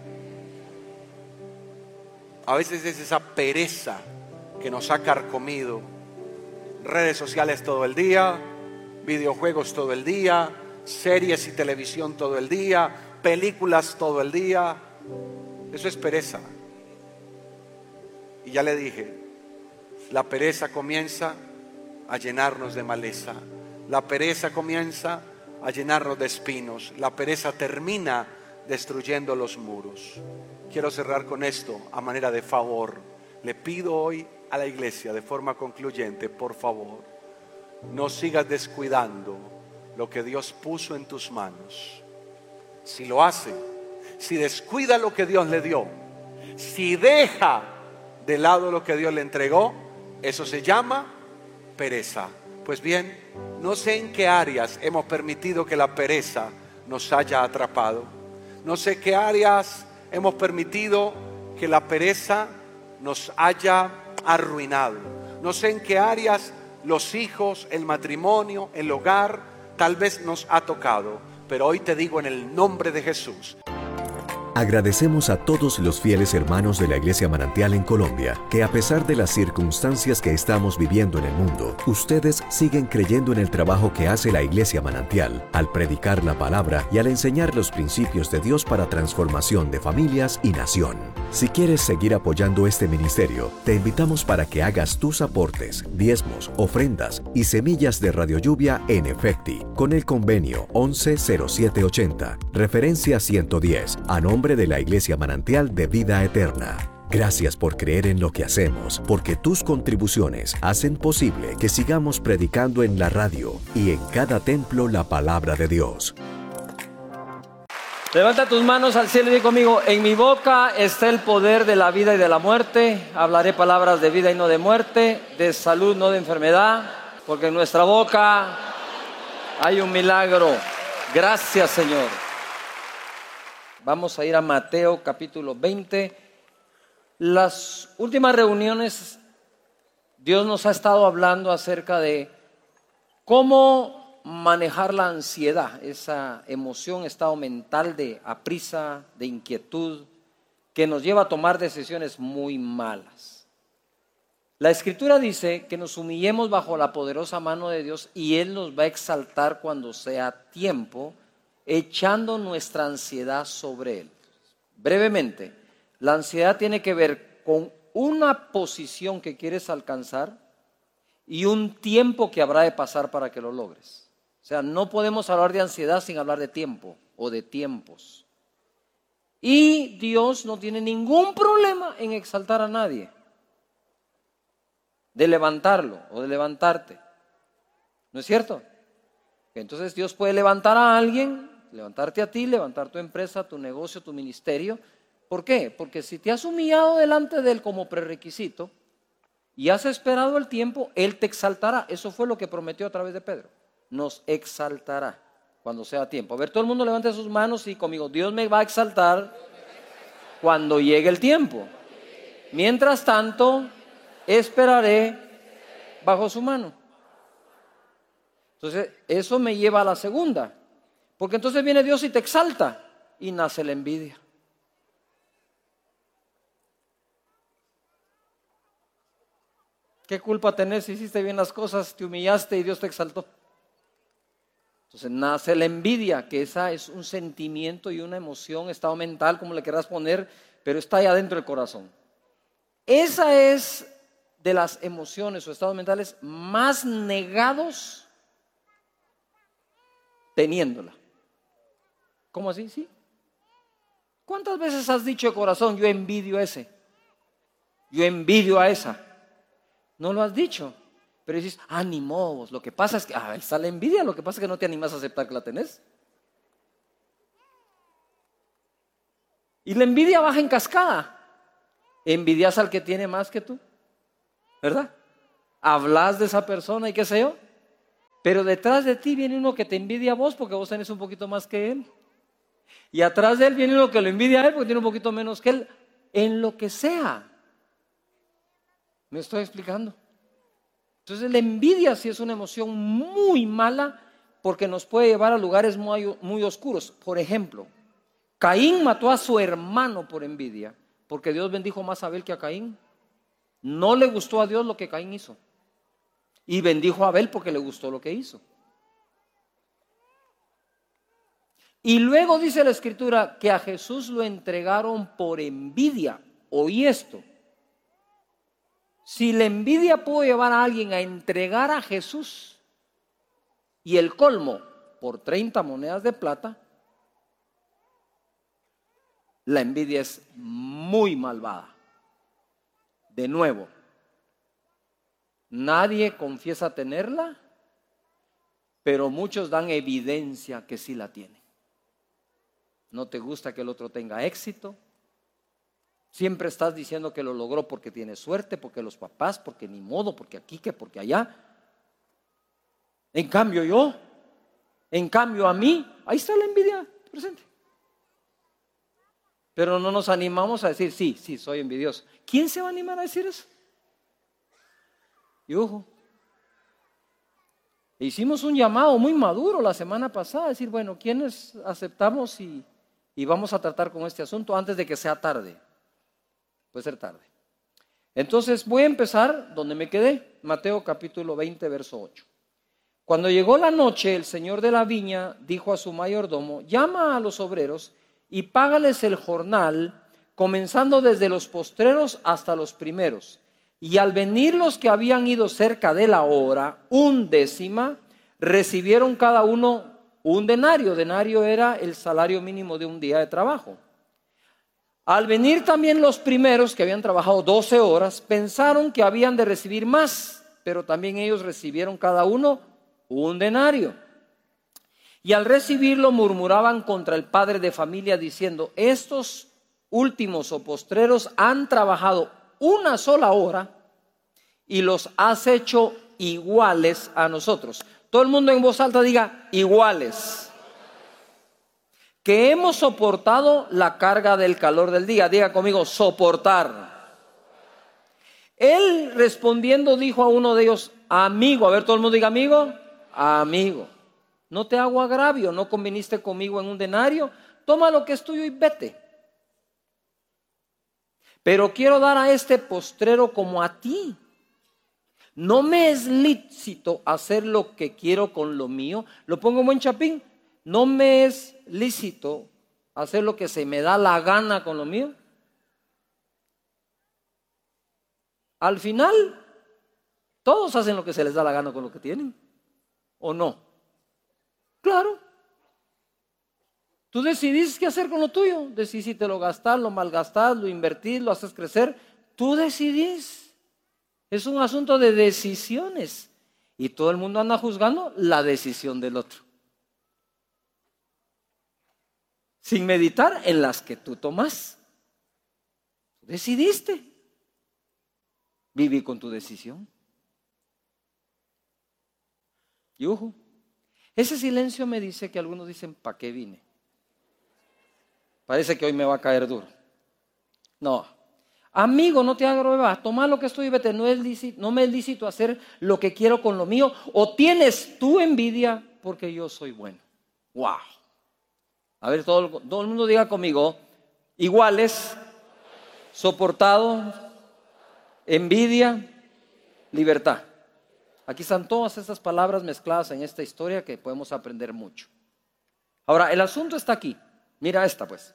a veces es esa pereza que nos ha carcomido. Redes sociales todo el día, videojuegos todo el día, series y televisión todo el día, películas todo el día. Eso es pereza. Y ya le dije, la pereza comienza a llenarnos de maleza. La pereza comienza a llenarnos de espinos. La pereza termina destruyendo los muros. Quiero cerrar con esto a manera de favor. Le pido hoy a la iglesia de forma concluyente, por favor, no sigas descuidando lo que Dios puso en tus manos. Si lo hace, si descuida lo que Dios le dio, si deja de lado lo que Dios le entregó, eso se llama pereza. Pues bien, no sé en qué áreas hemos permitido que la pereza nos haya atrapado. No sé qué áreas hemos permitido que la pereza nos haya arruinado. No sé en qué áreas los hijos, el matrimonio, el hogar tal vez nos ha tocado. Pero hoy te digo en el nombre de Jesús. Agradecemos a todos los fieles hermanos de la Iglesia Manantial en Colombia, que a pesar de las circunstancias que estamos viviendo en el mundo, ustedes siguen creyendo en el trabajo que hace la Iglesia Manantial, al predicar la palabra y al enseñar los principios de Dios para transformación de familias y nación. Si quieres seguir apoyando este ministerio, te invitamos para que hagas tus aportes, diezmos, ofrendas y semillas de Radio Lluvia en Efecti, con el convenio once cero siete ochenta, referencia ciento diez, a nombre de la Iglesia Manantial de Vida Eterna. Gracias por creer en lo que hacemos, porque tus contribuciones hacen posible que sigamos predicando en la radio y en cada templo la palabra de Dios. Levanta tus manos al cielo y di conmigo: en mi boca está el poder de la vida y de la muerte. Hablaré palabras de vida y no de muerte, de salud, no de enfermedad, porque en nuestra boca hay un milagro. Gracias, Señor. Vamos a ir a Mateo capítulo veinte. Las últimas reuniones Dios nos ha estado hablando acerca de cómo manejar la ansiedad, esa emoción, estado mental de aprisa, de inquietud, que nos lleva a tomar decisiones muy malas. La Escritura dice que nos humillemos bajo la poderosa mano de Dios y Él nos va a exaltar cuando sea tiempo, echando nuestra ansiedad sobre Él. Brevemente, la ansiedad tiene que ver con una posición que quieres alcanzar y un tiempo que habrá de pasar para que lo logres. O sea, no podemos hablar de ansiedad sin hablar de tiempo o de tiempos. Y Dios no tiene ningún problema en exaltar a nadie, de levantarlo o de levantarte. ¿No es cierto? Entonces Dios puede levantar a alguien, levantarte a ti, levantar tu empresa, tu negocio, tu ministerio. ¿Por qué? Porque si te has humillado delante de Él como prerequisito y has esperado el tiempo, Él te exaltará. Eso fue lo que prometió a través de Pedro. Nos exaltará cuando sea tiempo. A ver, todo el mundo levante sus manos y conmigo: Dios me va a exaltar cuando llegue el tiempo. Mientras tanto, esperaré bajo su mano. Entonces, eso me lleva a la segunda. Porque entonces viene Dios y te exalta y nace la envidia. ¿Qué culpa tenés si hiciste bien las cosas, te humillaste y Dios te exaltó? Entonces nace la envidia, que esa es un sentimiento y una emoción, estado mental, como le querrás poner, pero está allá dentro del corazón. Esa es de las emociones o estados mentales más negados teniéndola. ¿Cómo así? ¿Sí? ¿Cuántas veces has dicho de corazón: yo envidio a ese, yo envidio a esa? No lo has dicho, pero dices: ánimo, lo que pasa es que, ah, ahí está la envidia, lo que pasa es que no te animas a aceptar que la tenés. Y la envidia baja en cascada. Envidias al que tiene más que tú, ¿verdad? Hablas de esa persona y qué sé yo. Pero detrás de ti viene uno que te envidia a vos porque vos tenés un poquito más que él. Y atrás de él viene uno que lo envidia a él porque tiene un poquito menos que él. En lo que sea. ¿Me estoy explicando? Entonces la envidia sí es una emoción muy mala porque nos puede llevar a lugares muy, muy oscuros. Por ejemplo, Caín mató a su hermano por envidia porque Dios bendijo más a Abel que a Caín. No le gustó a Dios lo que Caín hizo. Y bendijo a Abel porque le gustó lo que hizo. Y luego dice la Escritura que a Jesús lo entregaron por envidia. Oí esto. Si la envidia pudo llevar a alguien a entregar a Jesús y el colmo por treinta monedas de plata, la envidia es muy malvada. De nuevo, nadie confiesa tenerla, pero muchos dan evidencia que sí la tienen. No te gusta que el otro tenga éxito. Siempre estás diciendo que lo logró porque tiene suerte, porque los papás, porque ni modo, porque aquí, que porque allá. En cambio yo, en cambio a mí, ahí está la envidia presente. Pero no nos animamos a decir, sí, sí, soy envidioso. ¿Quién se va a animar a decir eso? Y ojo, hicimos un llamado muy maduro la semana pasada, a decir, bueno, ¿quiénes aceptamos y, y vamos a tratar con este asunto antes de que sea tarde? Puede ser tarde. Entonces voy a empezar donde me quedé, Mateo capítulo veinte, verso ocho. Cuando llegó la noche, el señor de la viña dijo a su mayordomo, llama a los obreros y págales el jornal, comenzando desde los postreros hasta los primeros. Y al venir los que habían ido cerca de la hora, undécima, recibieron cada uno un denario. Denario era el salario mínimo de un día de trabajo. Al venir también los primeros, que habían trabajado doce horas, pensaron que habían de recibir más, pero también ellos recibieron cada uno un denario. Y al recibirlo murmuraban contra el padre de familia diciendo, estos últimos o postreros han trabajado una sola hora y los has hecho iguales a nosotros. Todo el mundo en voz alta diga, iguales. Que hemos soportado la carga del calor del día. Diga conmigo, soportar. Él respondiendo dijo a uno de ellos, amigo, a ver todo el mundo diga amigo, amigo, no te hago agravio, no conviniste conmigo en un denario, toma lo que es tuyo y vete. Pero quiero dar a este postrero como a ti. No me es lícito hacer lo que quiero con lo mío. Lo pongo en buen chapín. No me es lícito hacer lo que se me da la gana con lo mío. Al final, todos hacen lo que se les da la gana con lo que tienen. ¿O no? Claro. Tú decidís qué hacer con lo tuyo. Decidís si te lo gastás, lo malgastás, lo invertís, lo haces crecer. Tú decidís. Es un asunto de decisiones. Y todo el mundo anda juzgando la decisión del otro, sin meditar en las que tú tomas. Decidiste vivir con tu decisión. Y ojo, ese silencio me dice que algunos dicen, ¿para qué vine? Parece que hoy me va a caer duro. No, amigo, no te hagas, toma lo que estoy y vete. No, es lícito, no me es lícito hacer lo que quiero con lo mío. O tienes tu envidia porque yo soy bueno. Wow. A ver, todo, todo el mundo diga conmigo, iguales, soportado, envidia, libertad. Aquí están todas estas palabras mezcladas en esta historia que podemos aprender mucho. Ahora, el asunto está aquí. Mira esta pues.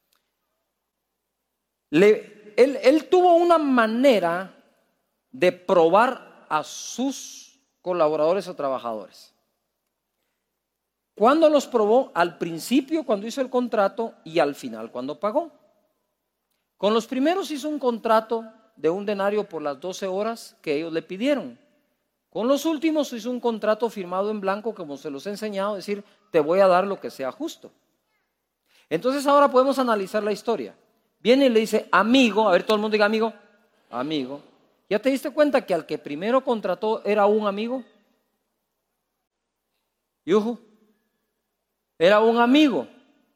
Le, él, él tuvo una manera de probar a sus colaboradores o trabajadores. ¿Cuándo los probó? Al principio, cuando hizo el contrato, y al final, cuando pagó. Con los primeros hizo un contrato de un denario por las doce horas que ellos le pidieron. Con los últimos hizo un contrato firmado en blanco, como se los he enseñado, es decir, te voy a dar lo que sea justo. Entonces ahora podemos analizar la historia. Viene y le dice, amigo, a ver, todo el mundo diga amigo, amigo. ¿Ya te diste cuenta que al que primero contrató era un amigo? Yuju, era un amigo.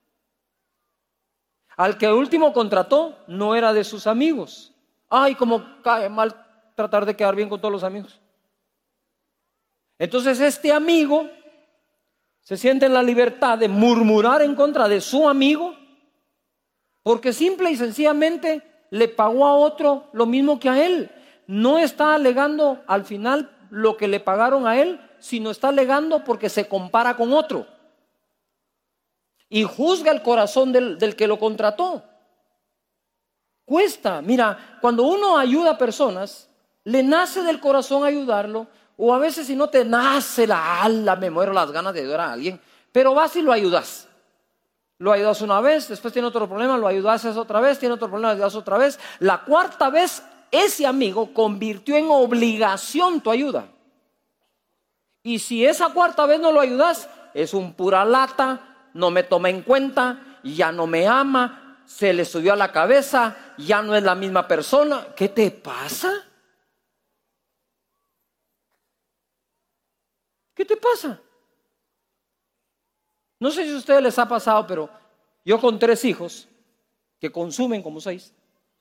Al que último contrató no era de sus amigos. Ay, como cae mal tratar de quedar bien con todos los amigos. Entonces este amigo se siente en la libertad de murmurar en contra de su amigo, porque simple y sencillamente le pagó a otro lo mismo que a él. No está alegando al final lo que le pagaron a él, sino está alegando porque se compara con otro. Y juzga el corazón del, del que lo contrató. Cuesta. Mira, cuando uno ayuda a personas, le nace del corazón ayudarlo, o a veces si no te nace la ala, me muero las ganas de ayudar a alguien, pero vas y lo ayudas. Lo ayudas una vez, después tiene otro problema, lo ayudas otra vez, tiene otro problema, lo ayudas otra vez. La cuarta vez, ese amigo convirtió en obligación tu ayuda. Y si esa cuarta vez no lo ayudas, es un pura lata, no me toma en cuenta, ya no me ama, se le subió a la cabeza, ya no es la misma persona. ¿Qué te pasa? ¿Qué te pasa? No sé si a ustedes les ha pasado, pero yo con tres hijos que consumen como seis.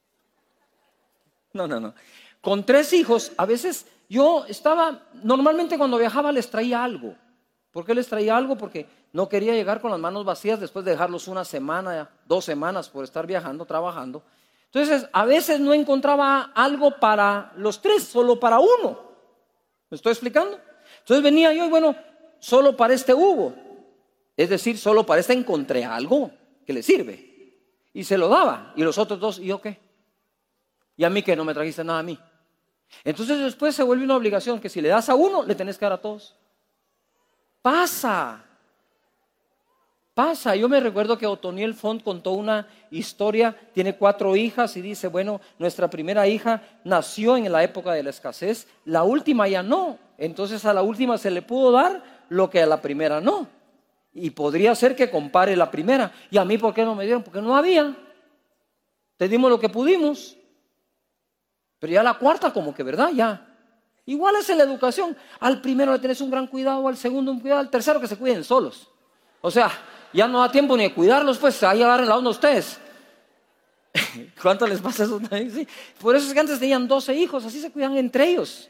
No, no, no. Con tres hijos, a veces yo estaba, normalmente cuando viajaba les traía algo. ¿Por qué les traía algo? Porque no quería llegar con las manos vacías después de dejarlos una semana, dos semanas por estar viajando, trabajando. Entonces, a veces no encontraba algo para los tres, solo para uno. ¿Me estoy explicando? Entonces venía yo y bueno, solo para este Hugo. Es decir, solo para este encontré algo que le sirve. Y se lo daba. Y los otros dos, ¿y yo qué? Y a mí que no me trajiste nada a mí. Entonces después se vuelve una obligación que si le das a uno, le tenés que dar a todos. Pasa. Pasa. Yo me recuerdo que Otoniel Font contó una historia, tiene cuatro hijas y dice, bueno, nuestra primera hija nació en la época de la escasez, la última ya no. Entonces a la última se le pudo dar lo que a la primera no. Y podría ser que compare la primera. ¿Y a mí por qué no me dieron? Porque no había. Te dimos lo que pudimos. Pero ya la cuarta como que, ¿verdad? Ya. Igual es en la educación. Al primero le tenés un gran cuidado, al segundo un cuidado, al tercero que se cuiden solos. O sea, ya no da tiempo ni de cuidarlos, pues ahí agarren la onda ustedes. ¿Cuánto les pasa eso? Sí. Por eso es que antes tenían doce hijos, así se cuidan entre ellos.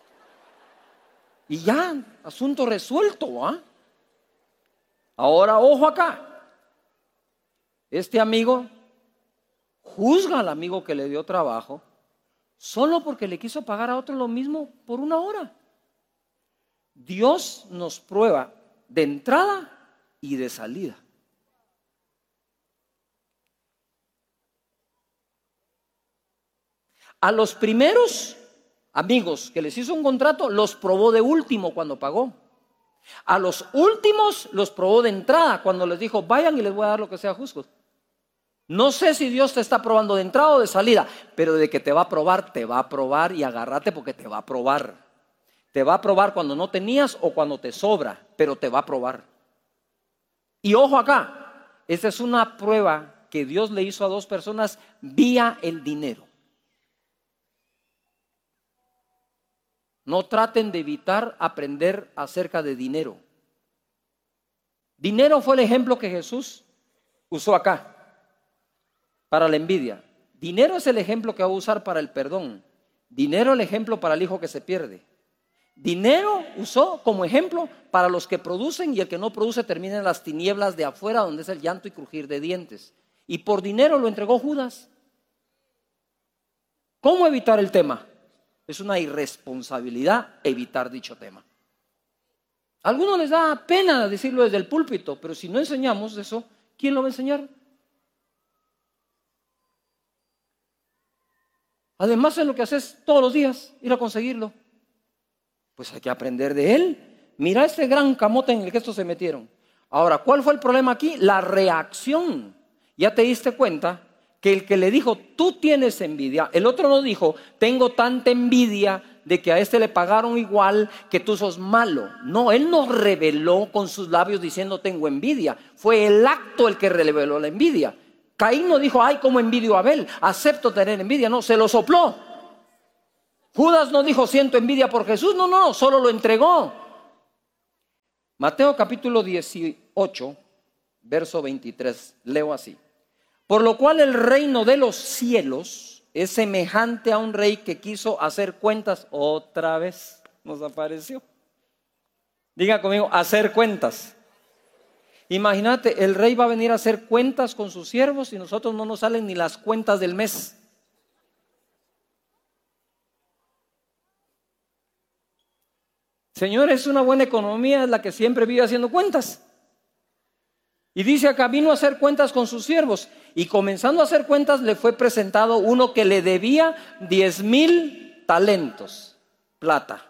Y ya, asunto resuelto, ¿ah? Ahora, ojo acá. Este amigo juzga al amigo que le dio trabajo solo porque le quiso pagar a otro lo mismo por una hora. Dios nos prueba de entrada y de salida. A los primeros amigos que les hizo un contrato, los probó de último cuando pagó. A los últimos los probó de entrada cuando les dijo, vayan y les voy a dar lo que sea justo. No sé si Dios te está probando de entrada o de salida, pero de que te va a probar, te va a probar y agárrate porque te va a probar. Te va a probar cuando no tenías o cuando te sobra, pero te va a probar. Y ojo acá, esta es una prueba que Dios le hizo a dos personas vía el dinero. No traten de evitar aprender acerca de dinero. Dinero fue el ejemplo que Jesús usó acá para la envidia. Dinero es el ejemplo que va a usar para el perdón. Dinero el ejemplo para el hijo que se pierde. Dinero usó como ejemplo para los que producen y el que no produce termina en las tinieblas de afuera donde es el llanto y crujir de dientes. Y por dinero lo entregó Judas. ¿Cómo evitar el tema? Es una irresponsabilidad evitar dicho tema. A algunos les da pena decirlo desde el púlpito, pero si no enseñamos eso, ¿quién lo va a enseñar? Además es lo que haces todos los días, ir a conseguirlo. Pues hay que aprender de él. Mira este gran camote en el que estos se metieron. Ahora, ¿cuál fue el problema aquí? La reacción. ¿Ya te diste cuenta? Que el que le dijo, tú tienes envidia, el otro no dijo, tengo tanta envidia de que a este le pagaron igual, que tú sos malo. No, él no reveló con sus labios diciendo tengo envidia. Fue el acto el que reveló la envidia. Caín no dijo, ay, cómo envidio a Abel, acepto tener envidia. No, se lo sopló. Judas no dijo, siento envidia por Jesús. No, no, solo lo entregó. Mateo capítulo dieciocho, verso veintitrés, leo así. Por lo cual el reino de los cielos es semejante a un rey que quiso hacer cuentas. Otra vez nos apareció. Diga conmigo, hacer cuentas. Imagínate, el rey va a venir a hacer cuentas con sus siervos y nosotros no nos salen ni las cuentas del mes. Señor, es una buena economía, es la que siempre vive haciendo cuentas. Y dice acá, vino a hacer cuentas con sus siervos. Y comenzando a hacer cuentas, le fue presentado uno que le debía diez mil talentos, plata.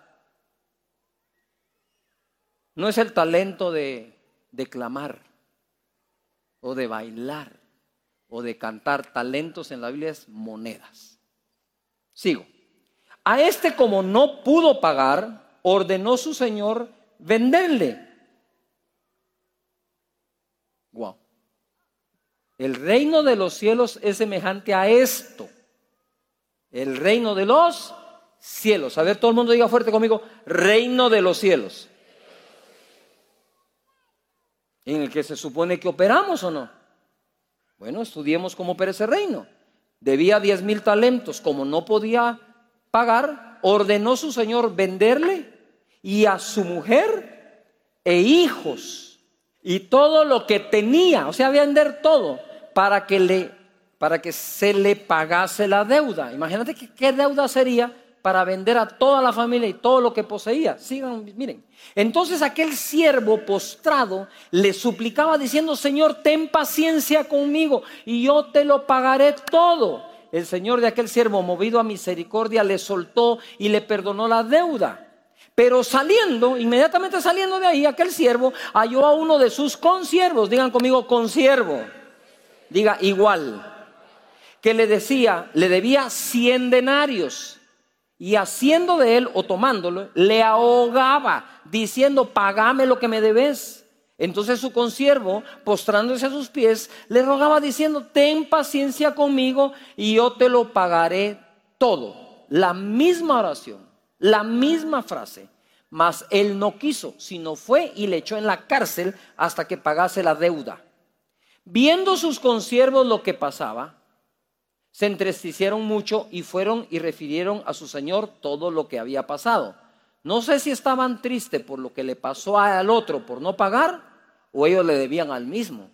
No es el talento de declamar, o de bailar, o de cantar. Talentos en la Biblia es monedas. Sigo. A este, como no pudo pagar, ordenó su señor venderle. Wow. El reino de los cielos es semejante a esto. El reino de los cielos. A ver, todo el mundo diga fuerte conmigo, reino de los cielos. En el que se supone que operamos, ¿o no? Bueno, estudiemos cómo opera ese reino. Debía diez mil talentos. Como no podía pagar, ordenó su señor venderle y a su mujer e hijos y todo lo que tenía, o sea, vender todo para que le, para que se le pagase la deuda. Imagínate que, qué deuda sería para vender a toda la familia y todo lo que poseía. Sigan, miren. Entonces aquel siervo postrado le suplicaba diciendo, Señor, ten paciencia conmigo y yo te lo pagaré todo. El señor de aquel siervo, movido a misericordia, le soltó y le perdonó la deuda. Pero saliendo, inmediatamente saliendo de ahí, aquel siervo halló a uno de sus consiervos. Digan conmigo, consiervo. Diga igual. Que le decía, le debía cien denarios. Y haciendo de él o tomándolo, le ahogaba, diciendo, págame lo que me debes. Entonces su consiervo, postrándose a sus pies, le rogaba diciendo, ten paciencia conmigo y yo te lo pagaré todo. La misma oración, la misma frase, mas él no quiso, sino fue y le echó en la cárcel hasta que pagase la deuda. Viendo sus consiervos lo que pasaba, se entristecieron mucho y fueron y refirieron a su señor todo lo que había pasado. No sé si estaban tristes por lo que le pasó al otro por no pagar, o ellos le debían al mismo.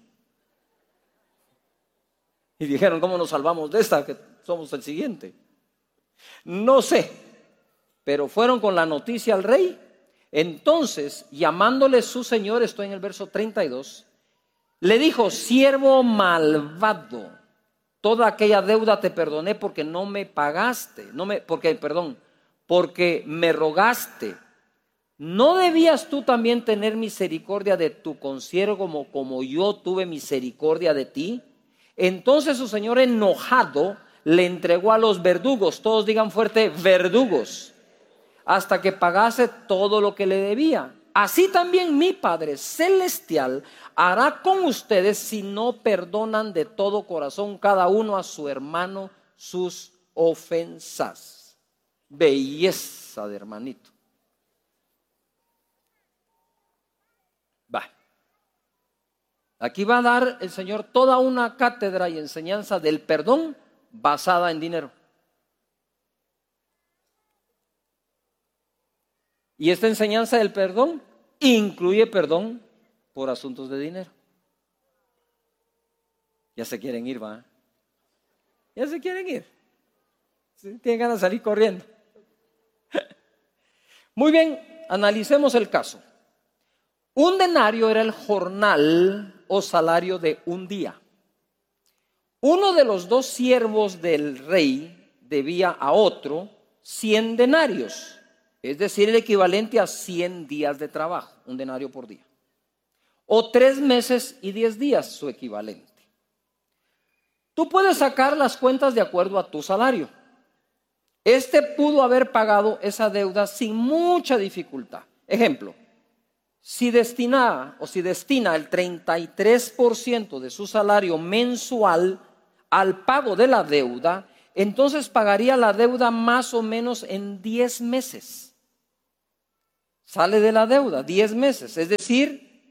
Y dijeron, ¿cómo nos salvamos de esta? Que somos el siguiente. No sé, pero fueron con la noticia al rey. Entonces, llamándole su señor, estoy en el verso treinta y dos, le dijo, siervo malvado, toda aquella deuda te perdoné porque no me pagaste, no me, porque, perdón, porque me rogaste. ¿No debías tú también tener misericordia de tu consiervo como, como yo tuve misericordia de ti? Entonces su señor, enojado, le entregó a los verdugos. Todos digan fuerte, verdugos, hasta que pagase todo lo que le debía. Así también mi Padre Celestial hará con ustedes si no perdonan de todo corazón cada uno a su hermano sus ofensas. Belleza de hermanito. Va. Aquí va a dar el Señor toda una cátedra y enseñanza del perdón basada en dinero. Y esta enseñanza del perdón incluye perdón por asuntos de dinero. Ya se quieren ir, ¿va? Ya se quieren ir. Tienen ganas de salir corriendo. Muy bien, analicemos el caso. Un denario era el jornal o salario de un día. Uno de los dos siervos del rey debía a otro cien denarios. Es decir, el equivalente a cien días de trabajo, un denario por día. O tres meses y diez días, su equivalente. Tú puedes sacar las cuentas de acuerdo a tu salario. Este pudo haber pagado esa deuda sin mucha dificultad. Ejemplo, si destina o si destina el treinta y tres por ciento de su salario mensual al pago de la deuda, entonces pagaría la deuda más o menos en diez meses. Sale de la deuda diez meses, es decir,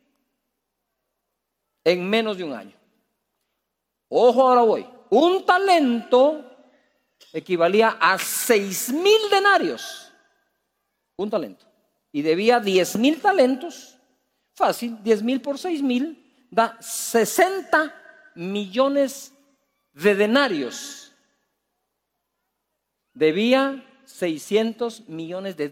en menos de un año. Ojo, ahora voy. Un talento equivalía a seis mil denarios. Un talento. Y debía diez mil talentos. Fácil, diez mil por seis mil da sesenta millones de denarios. Debía seiscientos millones de